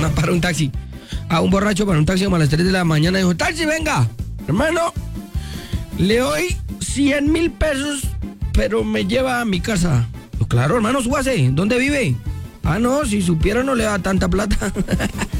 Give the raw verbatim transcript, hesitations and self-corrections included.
una, para un taxi. A un borracho para un taxi como a las tres de la mañana. Dijo, taxi, venga. Hermano, le doy cien mil pesos, pero me lleva a mi casa. Pues claro, hermano, súbase. ¿Dónde vive? Ah, no, si supiera no le da tanta plata.